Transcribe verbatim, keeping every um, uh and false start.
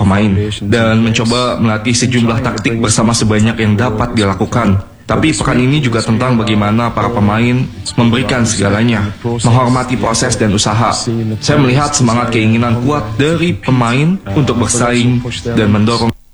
pemain dan mencoba melatih sejumlah taktik bersama sebanyak yang dapat dilakukan. Tapi pekan ini juga tentang bagaimana para pemain memberikan segalanya, menghormati proses dan usaha. Saya melihat semangat keinginan kuat dari pemain untuk bersaing dan mendorong